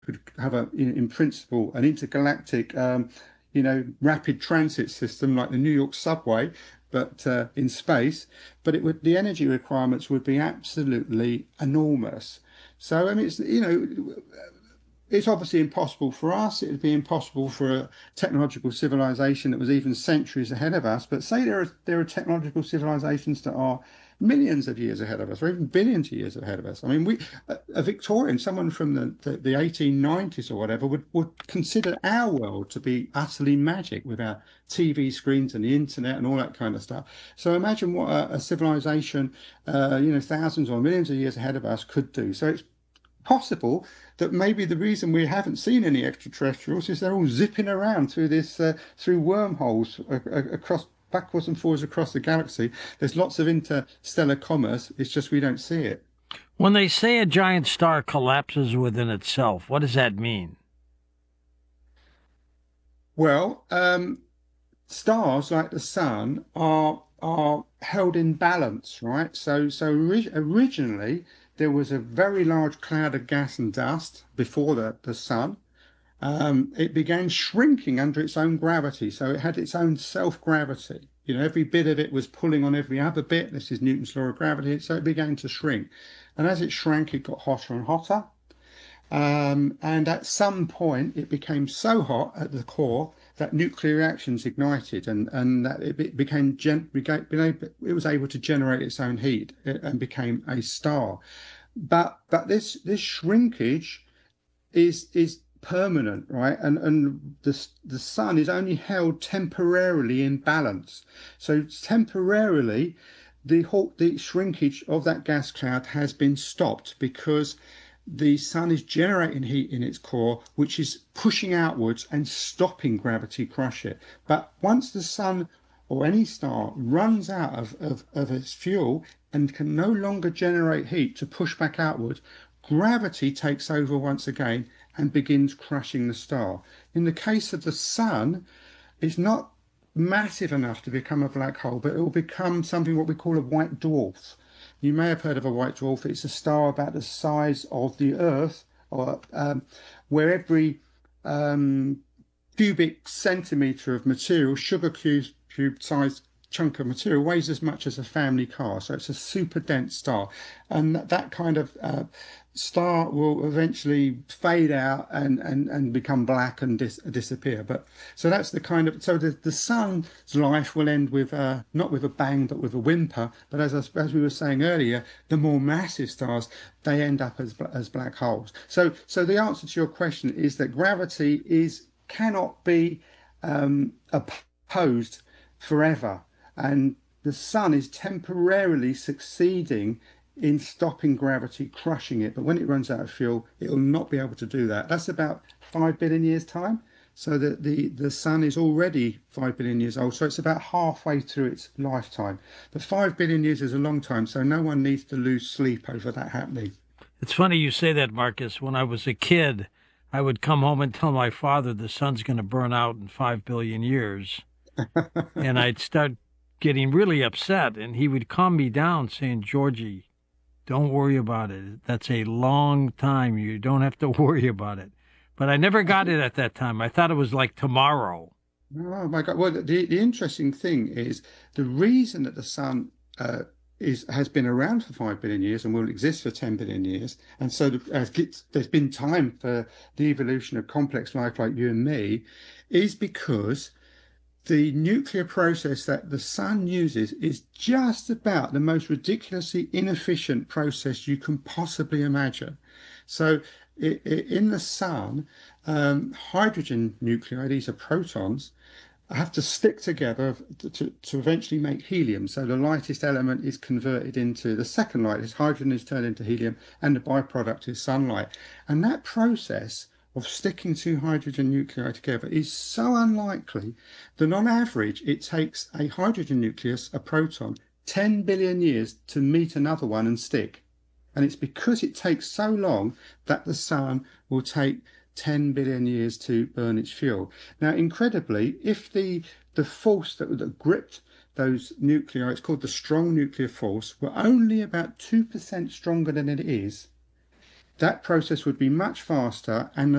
could have in principle, an intergalactic, rapid transit system like the New York subway, but in space. But the energy requirements would be absolutely enormous. So I mean, it's obviously impossible for us. It would be impossible for a technological civilization that was even centuries ahead of us. But say there are technological civilizations that are millions of years ahead of us, or even billions of years ahead of us. I mean, a Victorian, someone from the 1890s or whatever, would consider our world to be utterly magic with our TV screens and the internet and all that kind of stuff. So imagine what a civilization, thousands or millions of years ahead of us could do. So it's possible that maybe the reason we haven't seen any extraterrestrials is they're all zipping around through through wormholes across backwards and forwards across the galaxy. There's lots of interstellar commerce. It's just we don't see it. When they say a giant star collapses within itself, what does that mean? Well, stars like the sun are held in balance, right? Originally there was a very large cloud of gas and dust before the sun. It began shrinking under its own gravity, so it had its own self-gravity. Every bit of it was pulling on every other bit. This is Newton's law of gravity. So it began to shrink. And as it shrank, it got hotter and hotter. And at some point, it became so hot at the core that nuclear reactions ignited, and that it it was able to generate its own heat and became a star. But this shrinkage is permanent, right? And the sun is only held temporarily in balance. So temporarily, the shrinkage of that gas cloud has been stopped because the sun is generating heat in its core, which is pushing outwards and stopping gravity crush it. But once the sun or any star runs out of its fuel and can no longer generate heat to push back outward, gravity takes over once again and begins crushing the star. In the case of the sun, it's not massive enough to become a black hole, but it will become something what we call a white dwarf. You may have heard of a white dwarf. It's a star about the size of the Earth, or where every cubic centimetre of material, sugar cube sized chunk of material, weighs as much as a family car. So it's a super dense star. And that kind of star will eventually fade out and become black and disappear. But so that's the kind of, so the sun's life will end with not with a bang but with a whimper. But as we were saying earlier, the more massive stars, they end up as black holes. So the answer to your question is that gravity cannot be opposed forever, and the sun is temporarily succeeding in stopping gravity, crushing it. But when it runs out of fuel, it will not be able to do that. That's about 5 billion years' time. So the sun is already 5 billion years old. So it's about halfway through its lifetime. But 5 billion years is a long time. So no one needs to lose sleep over that happening. It's funny you say that, Marcus. When I was a kid, I would come home and tell my father the sun's going to burn out in 5 billion years. And I'd start getting really upset. And he would calm me down saying, Georgie, don't worry about it. That's a long time. You don't have to worry about it. But I never got it at that time. I thought it was like tomorrow. Oh my God. Well, the interesting thing is the reason that the sun has been around for 5 billion years and will exist for 10 billion years. And so there's been time for the evolution of complex life like you and me, is because the nuclear process that the sun uses is just about the most ridiculously inefficient process you can possibly imagine. So in the sun, hydrogen nuclei, these are protons, have to stick together to eventually make helium. So the lightest element is converted into the second lightest, hydrogen is turned into helium, and the byproduct is sunlight. And that process of sticking two hydrogen nuclei together is so unlikely that on average it takes a hydrogen nucleus, a proton, 10 billion years to meet another one and stick. And it's because it takes so long that the sun will take 10 billion years to burn its fuel. Now, incredibly, if the force that gripped those nuclei, it's called the strong nuclear force, were only about 2% stronger than it is, that process would be much faster and